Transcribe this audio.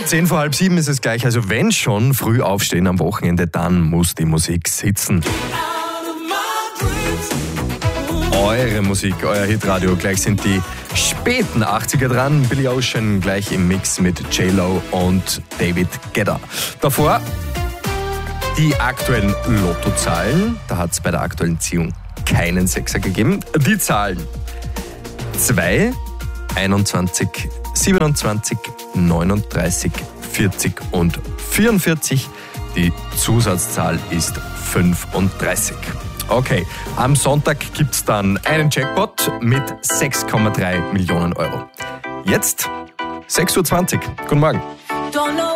7:10 ist es gleich. Also wenn schon früh aufstehen am Wochenende, dann muss die Musik sitzen. Eure Musik, euer Hitradio. Gleich sind die späten 80er dran. Billy Ocean gleich im Mix mit J-Lo und David Guetta. Davor die aktuellen Lottozahlen. Da hat es bei der aktuellen Ziehung keinen Sechser gegeben. Die Zahlen: 2, 21, 27, 39, 40 und 44. Die Zusatzzahl ist 35. Okay, am Sonntag gibt es dann einen Jackpot mit 6,3 Millionen Euro. Jetzt 6:20 Uhr. Guten Morgen.